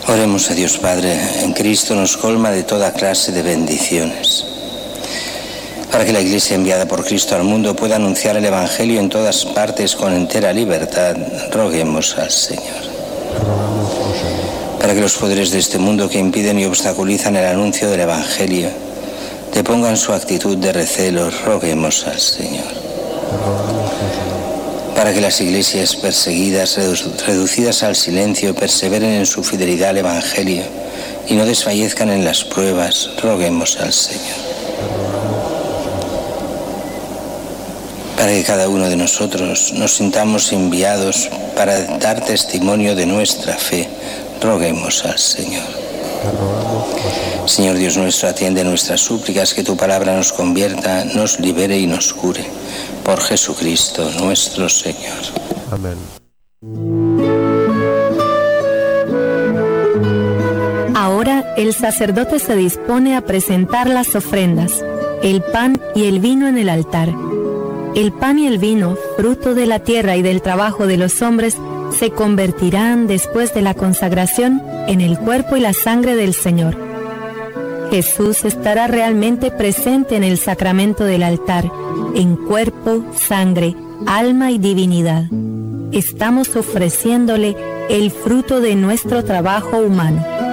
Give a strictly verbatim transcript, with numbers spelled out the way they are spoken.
Oremos a Dios Padre, en Cristo nos colma de toda clase de bendiciones, para que la Iglesia enviada por Cristo al mundo pueda anunciar el Evangelio en todas partes con entera libertad. Roguemos al Señor. Para que los poderes de este mundo que impiden y obstaculizan el anuncio del Evangelio depongan su actitud de recelo, roguemos al Señor. Para que las iglesias perseguidas, reducidas al silencio, perseveren en su fidelidad al Evangelio y no desfallezcan en las pruebas, roguemos al Señor. Para que cada uno de nosotros nos sintamos enviados para dar testimonio de nuestra fe, roguemos al Señor. Señor Dios nuestro, atiende nuestras súplicas, que tu palabra nos convierta, nos libere y nos cure. Por Jesucristo nuestro Señor. Amén. Ahora el sacerdote se dispone a presentar las ofrendas, el pan y el vino en el altar. El pan y el vino, fruto de la tierra y del trabajo de los hombres, se convertirán después de la consagración en el cuerpo y la sangre del Señor. Jesús estará realmente presente en el sacramento del altar, en cuerpo, sangre, alma y divinidad. Estamos ofreciéndole el fruto de nuestro trabajo humano.